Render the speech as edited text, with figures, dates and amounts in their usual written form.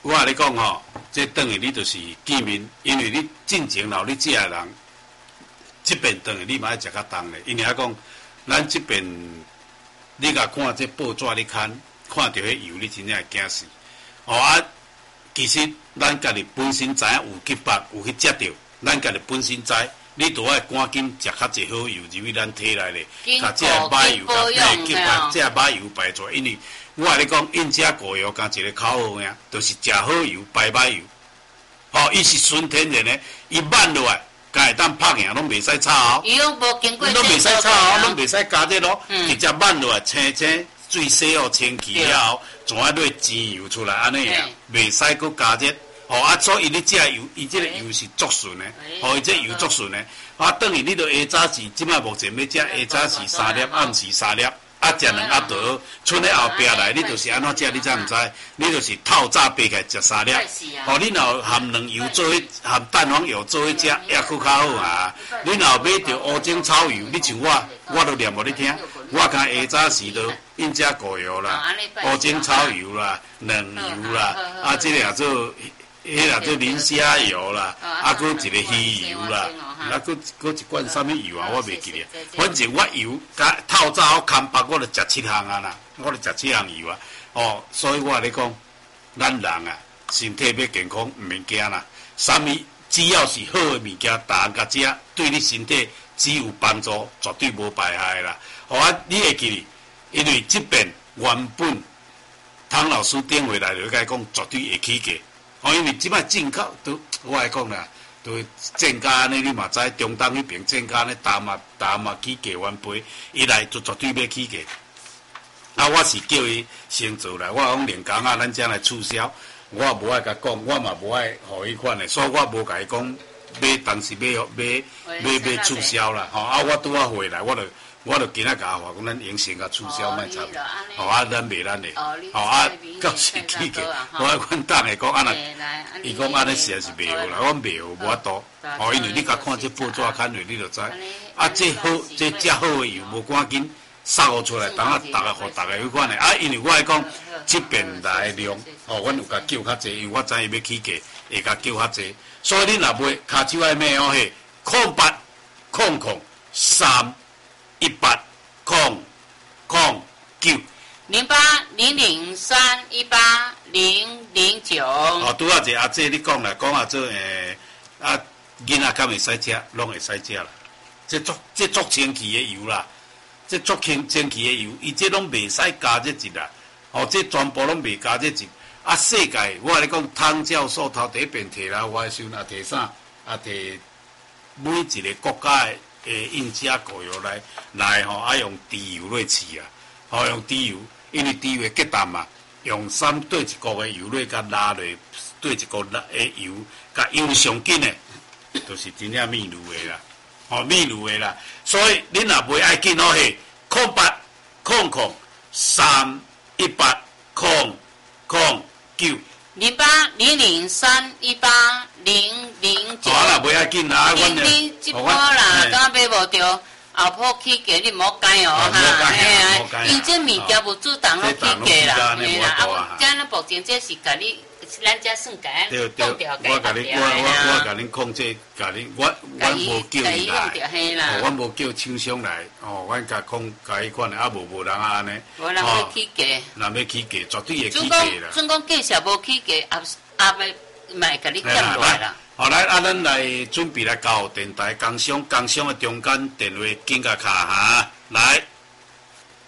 我甲你讲吼，这等于你就是见面，因为你进前老你这个人，这边等于你嘛要食较重咧，因为讲咱这边你甲看这报纸你看到迄油，你真正会惊死。哦啊，其实咱家己本身知影有去北有去食着，咱家己本身知。你都爱赶紧食较济好油入去咱体内咧，甲这马油甲急把这马油排出来。因为我甲你讲，因遮果油加一个口号呀，就是食好油排马油。哦，伊是纯天然的，伊慢落来，甲会当拍赢，拢袂使炒哦。 伊拢无经过， 拢袂使炒哦，拢袂使加这咯，直接慢落来青青水洗好清气了后，全啊落煎油出来安尼样，袂使搁加这。哦啊，所以你这油，伊这个油是足顺的，哦，伊这油足顺的。啊，等于你著下早时，即摆目前要食下早时3粒，暗时3粒，啊，食2盒就好。剩咧后壁来，你就是安怎食，你知毋知？你就是透早爬起来食3粒。哦，你若含两油做伙，含蛋黄油做伙食，也佫较好啊。你若买着乌精草油，你像我都念互你听。我看下早时都印加果油啦，乌精草油啦，卵油啦，啊，这个也做。迄啦做磷虾油啦，啊，搁一个鱼油啦，啊，搁一罐啥物油啊，我袂记咧。反正我油甲透早我看北，我著食7项啊啦，我著食7项油啊。哦，所以我咧讲，咱人啊，身体要健康，毋免惊啦。啥物只要是好的物件，逐项甲食，对你身体只有帮助，绝对无败害啦。哦啊，你会记哩，因为即边原本汤老师电话来就甲伊讲，绝对会起价。哦，因为即摆进口都，我来讲啦，都正价安尼，你嘛知中东迄边正价呢，大嘛起价翻倍，伊来就绝对要起价。啊，我是叫伊先做来，我讲连工啊，咱将来促销，我也无爱甲讲，我嘛无爱互伊款的，所以我无甲伊讲买，当时要促销啦，吼啊，我拄啊回来，我就今仔甲话讲，咱用先甲促销卖差，吼啊，咱卖咱的，吼啊，到时起价，我阮等下讲安那，伊讲安尼实在是袂好啦，我袂好无法度，吼，因为你甲看这报纸看落，你就知，啊，这好，这遮好的油无赶紧扫出来，等下互大家有款的，啊，因为我来讲，这边来的量，吼，阮有甲叫较济，因为我知伊要起价，会甲叫较济，所以你若买骹手爱买哦嘿，0800-318-009。 0800-318-009。 哦，拄啊一阿姐你讲啦，讲啊做啊囡仔敢会使食，拢会使食啦。这足清气的油啦，这足清气的油，伊这拢袂使加这一啦。哦，这全部拢袂加这一。啊，世界我来讲，汤教授头第一遍摕来我的时阵，啊摕啥？啊摕每一个国家的印加果油来吼，啊用猪油来饲啊，吼用猪油，因为猪油结淡嘛，用3对1股的油来甲拉落，对1股的油，甲油上紧的，就是真正秘鲁的啦，吼秘鲁的啦，所以恁若袂爱紧哦嘿，0800-318-009。 0800-318-009。 好啦，袂要紧啦， 你即波啦，敢买无着后铺起价，你莫改哦哈。因这物件无主动好起价啦，嘿啦。啊，咱目前这是甲你，咱这算甲咱讲掉我甲恁控制，甲恁我无叫伊来，我无叫厂商来，哦，阮甲伊款的，啊无人安尼。 无人要起价。 人要起价，绝对会起价啦。 准讲价钱无起价，后尾卖甲你减落来啦。 好来，啊，咱来准备来交电台工商的中间电话，紧甲卡哈，来。